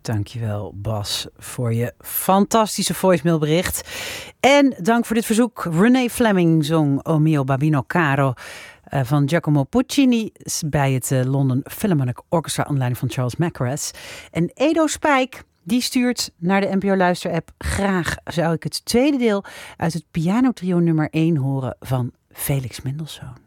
Dankjewel Bas voor je fantastische voicemailbericht. En dank voor dit verzoek. René Fleming zong O mio Babino Caro van Giacomo Puccini bij het London Philharmonic Orchestra onder leiding van Charles Mackerras. En Edo Spijk die stuurt naar de NPO Luister-app: graag zou ik het tweede deel uit het pianotrio nummer 1 horen van Felix Mendelssohn.